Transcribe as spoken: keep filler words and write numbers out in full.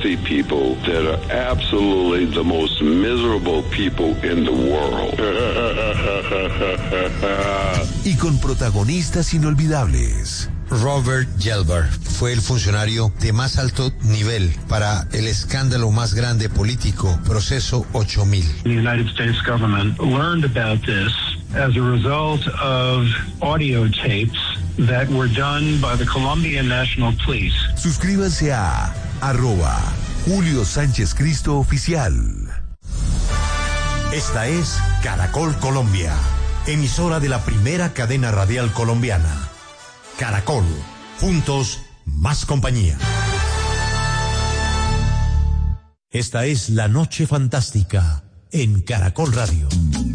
wealthy people that are absolutely the most miserable people in the world. Y con protagonistas inolvidables. Robert Gelbar fue el funcionario de más alto nivel para el escándalo más grande político, Proceso ocho mil. The United States government learned about this as a result of audio tapes that were done by the Colombian National Police. Suscríbanse a arroba Julio Sánchez Cristo Oficial. Esta es Caracol Colombia, emisora de la primera cadena radial colombiana. Caracol, juntos, más compañía. Esta es La Noche Fantástica en Caracol Radio.